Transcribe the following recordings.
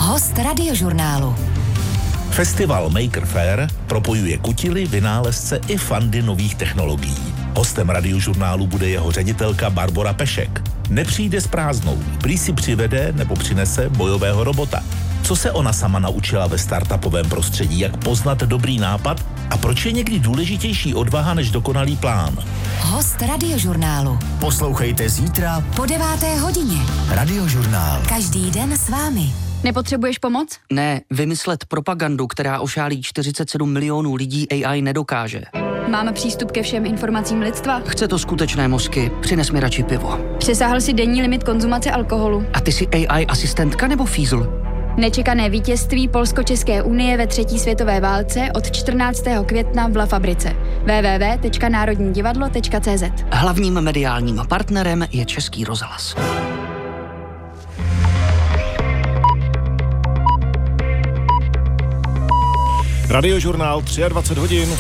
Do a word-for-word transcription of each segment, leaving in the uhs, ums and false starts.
Host Radiožurnálu. Festival Maker Faire propojuje kutily, vynálezce i fandy nových technologií. Hostem Radiožurnálu bude jeho ředitelka Barbora Pešek. Nepřijde s prázdnou, prý si přivede nebo přinese bojového robota. Co se ona sama naučila ve startupovém prostředí, jak poznat dobrý nápad a proč je někdy důležitější odvaha než dokonalý plán. Host Radiožurnálu. Poslouchejte zítra Po deváté hodině. Radiožurnál. Každý den s vámi. Nepotřebuješ pomoc? Ne, vymyslet propagandu, která ošálí čtyřicet sedm milionů lidí, A I nedokáže. Máme přístup ke všem informacím lidstva? Chce to skutečné mozky, přines mi radši pivo. Přesáhl si denní limit konzumace alkoholu. A ty jsi A I asistentka nebo fízl? Nečekané vítězství Polsko-České unie ve třetí světové válce od čtrnáctého května v La Fabrice. w w w tečka národní divadlo tečka c z. Hlavním mediálním partnerem je Český rozhlas. Radiožurnál dvacet tři hodin.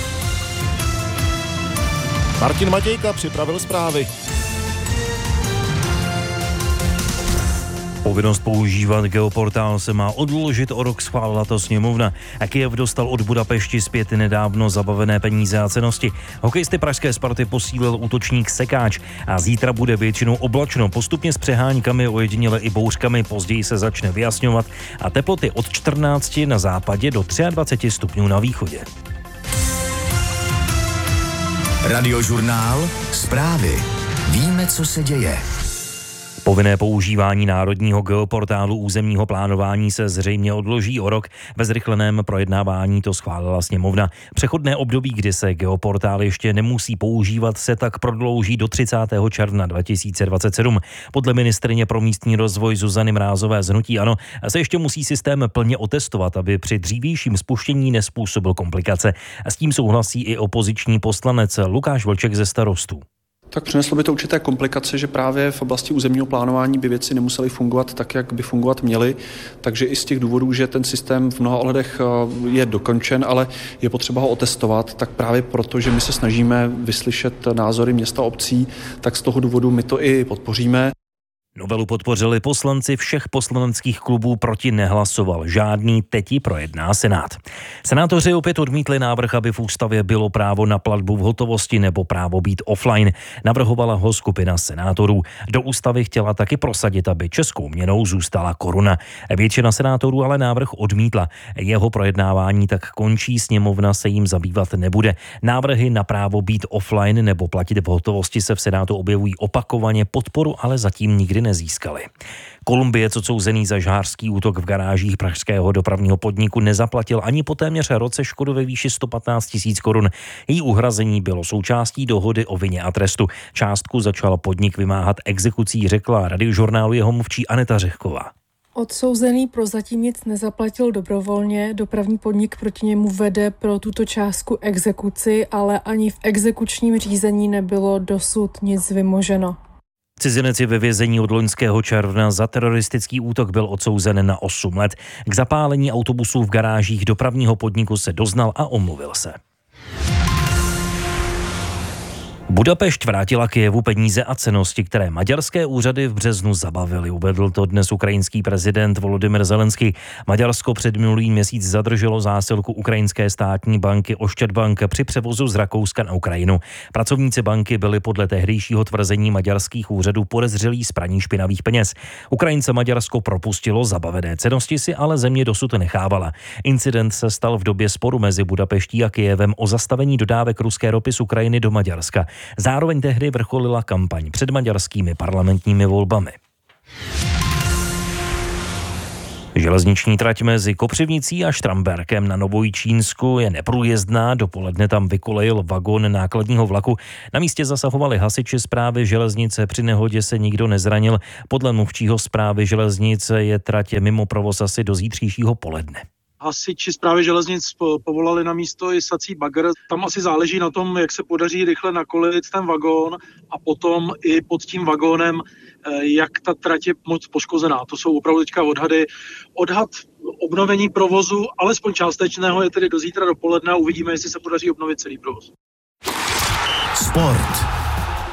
Martin Matějka připravil zprávy. Povinnost používat geoportál se má odložit o rok, schválila to sněmovna. A Kyjev dostal od Budapešti zpět nedávno zabavené peníze a cennosti. Hokejisty pražské Sparty posílil útočník Sekáč a zítra bude většinou oblačno, postupně s přeháňkami, ojediněle i bouřkami, později se začne vyjasňovat a teploty od čtrnácti na západě do dvacet tři stupňů na východě. Radiožurnál. Zprávy. Víme, co se děje. Povinné používání národního geoportálu územního plánování se zřejmě odloží o rok. Ve zrychleném projednávání to schválila sněmovna. Přechodné období, kdy se geoportál ještě nemusí používat, se tak prodlouží do třicátého června dva tisíce dvacet sedm. Podle ministryně pro místní rozvoj Zuzany Mrázové z hnutí ANO se ještě musí systém plně otestovat, aby při dřívějším spuštění nezpůsobil komplikace. S tím souhlasí i opoziční poslanec Lukáš Vlček ze Starostů. Tak přineslo by to určité komplikace, že právě v oblasti územního plánování by věci nemusely fungovat tak, jak by fungovat měly. Takže i z těch důvodů, že ten systém v mnoha ohledech je dokončen, ale je potřeba ho otestovat, tak právě proto, že my se snažíme vyslyšet názory města a obcí, tak z toho důvodu my to i podpoříme. Novelu podpořili poslanci všech poslaneckých klubů, proti nehlasoval žádný, teď ji projedná Senát. Senátoři opět odmítli návrh, aby v ústavě bylo právo na platbu v hotovosti nebo právo být offline. Navrhovala ho skupina senátorů. Do ústavy chtěla taky prosadit, aby českou měnou zůstala koruna. Většina senátorů ale návrh odmítla. Jeho projednávání tak končí, sněmovna se jim zabývat nebude. Návrhy na právo být offline nebo platit v hotovosti se v Senátu objevují opakovaně, podporu ale zatím nikdy nezískali. Kolumbiec odsouzený za žhářský útok v garážích pražského dopravního podniku nezaplatil ani po téměř roce škodu ve výši sto patnáct tisíc korun. Její uhrazení bylo součástí dohody o vině a trestu. Částku začal podnik vymáhat exekucí, řekla Radiožurnálu jeho mluvčí Aneta Řehková. Odsouzený prozatím nic nezaplatil dobrovolně, dopravní podnik proti němu vede pro tuto částku exekuci, ale ani v exekučním řízení nebylo dosud nic vymoženo. Cizinec je ve vězení od loňského června. Za teroristický útok byl odsouzen na osm let. K zapálení autobusů v garážích dopravního podniku se doznal a omluvil se. Budapešť vrátila Kyjevu peníze a cennosti, které maďarské úřady v březnu zabavily. Uvedl to dnes ukrajinský prezident Volodymyr Zelenský. Maďarsko před minulý měsíc zadrželo zásilku ukrajinské státní banky Oštědbank při převozu z Rakouska na Ukrajinu. Pracovníci banky byli podle tehdejšího tvrzení maďarských úřadů podezřelí z praní špinavých peněz. Ukrajince Maďarsko propustilo, zabavené cennosti si ale země dosud nechávala. Incident se stal v době sporu mezi Budapeští a Kyjevem o zastavení dodávek ruské ropy z Ukrajiny do Maďarska. Zároveň tehdy vrcholila kampaň před maďarskými parlamentními volbami. Železniční trať mezi Kopřivnicí a Štramberkem na Novojičínsku je neprůjezdná, dopoledne tam vykolejil vagon nákladního vlaku. Na místě zasahovali hasiči Správy železnice, při nehodě se nikdo nezranil. Podle mluvčího Správy železnice je trať mimo provoz asi do zítřejšího poledne. Hasiči Správy železnic povolali na místo i sací bagr. Tam asi záleží na tom, jak se podaří rychle nakolit ten vagón a potom i pod tím vagónem, jak ta trať je moc poškozená. To jsou opravdu teďka odhady. Odhad obnovení provozu, alespoň částečného, je tedy do zítra dopoledne a uvidíme, jestli se podaří obnovit celý provoz. Sport.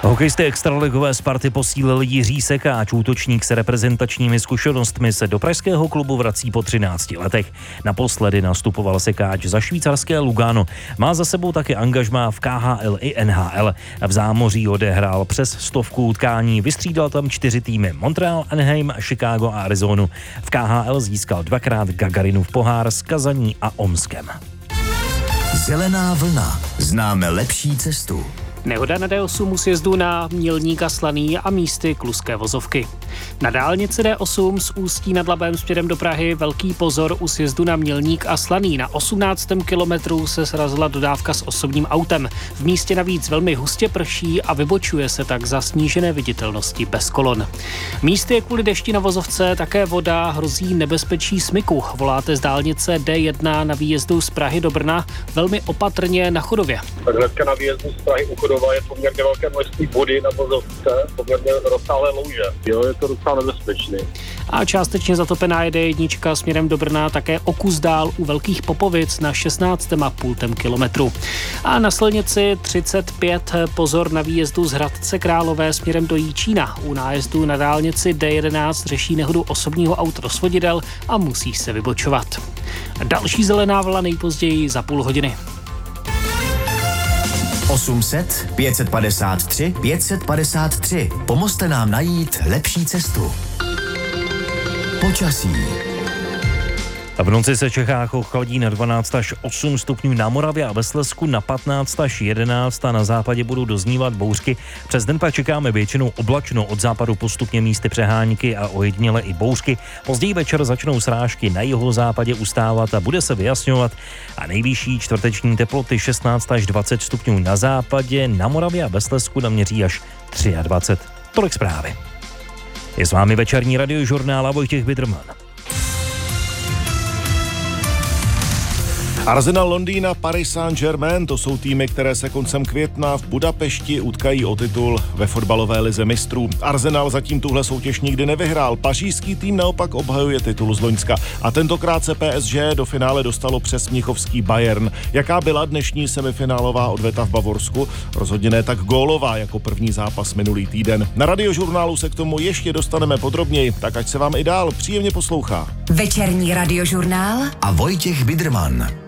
Hokejisty extraligové Sparty posílili Jiří Sekáč, útočník s reprezentačními zkušenostmi, se do pražského klubu vrací po třinácti letech. Naposledy nastupoval Sekáč za švýcarské Lugano. Má za sebou také angažmá v K H L i N H L. V zámoří odehrál přes stovku utkání, vystřídal tam čtyři týmy: Montreal, Anaheim, Chicago a Arizonu. V K H L získal dvakrát Gagarinův pohár s Kazaní a Omskem. Zelená vlna. Známe lepší cestu. Nehoda na D osm u sjezdu na Mělník a Slaný a místy kluské vozovky. Na dálnici D osm z Ústí nad Labem směrem do Prahy velký pozor u sjezdu na Mělník a Slaný. Na osmnáctém kilometru se srazila dodávka s osobním autem. V místě navíc velmi hustě prší a vybočuje se tak za snížené viditelnosti bez kolon. Místy je kvůli dešti na vozovce také voda, hrozí nebezpečí smyku. Voláte z dálnice D jedna na výjezdu z Prahy do Brna velmi opatrně na Chodově. Hnedka na výjezdu z Prahy u Chodova je poměrně velké množství vody na vozovce, poměrně rozsáhlé louže. Jo, je to docela nebezpečný. A částečně zatopená je D jedna směrem do Brna také o kus dál u Velkých Popovic na šestnáctém a půl kilometru. A na silnici třicet pět pozor na výjezdu z Hradce Králové směrem do Jíčína. U nájezdu na dálnici D jedenáct řeší nehodu osobního auta do svodidel a musí se vybočovat. Další zelená vlna nejpozději za půl hodiny. osm set pět set padesát tři pět set padesát tři. Pomozte nám najít lepší cestu. Počasí. V noci se v Čechách ochladí na dvanáct až osm stupňů, na Moravě a ve Slezsku na patnáct až jedenáct a na západě budou doznívat bouřky. Přes den pak čekáme většinou oblačno, od západu postupně místy přehánky a ojediněle i bouřky. Později večer začnou srážky na jihozápadě ustávat a bude se vyjasňovat. A nejvyšší čtvrteční teploty šestnáct až dvacet stupňů na západě, na Moravě a ve Slezsku naměří až dvacet tři. Tolik zprávy. Je s vámi večerní radiožurnál a Vojtěch Bidrman. Arsenal Londýna, Paris Saint-Germain, to jsou týmy, které se koncem května v Budapešti utkají o titul ve fotbalové lize mistrů. Arsenal zatím tuhle soutěž nikdy nevyhrál, pařížský tým naopak obhajuje titul z loňska a tentokrát se P S G do finále dostalo přes mnichovský Bayern. Jaká byla dnešní semifinálová odveta v Bavorsku? Rozhodně ne tak gólová jako první zápas minulý týden. Na radiožurnálu se k tomu ještě dostaneme podrobněji, tak ať se vám i dál příjemně poslouchá. Večerní radiožurnál a Vojtěch Bidrman.